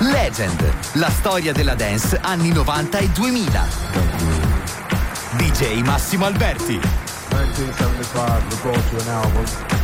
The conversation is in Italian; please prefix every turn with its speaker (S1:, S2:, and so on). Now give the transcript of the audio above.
S1: Legend, la storia della dance anni 90 e 2000. DJ Massimo Alberti.
S2: 1975, we brought you an album